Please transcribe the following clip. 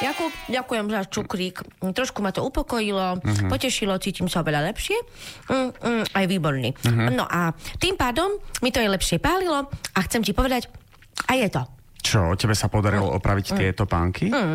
Jakub, ďakujem za cukrík. Trošku ma to upokojilo, potešilo, cítim sa oveľa lepšie. Aj výborný. No a tým pádom mi to je lepšie pálilo a chcem ti povedať, a je to. Čo, tebe sa podarilo opraviť tie topánky?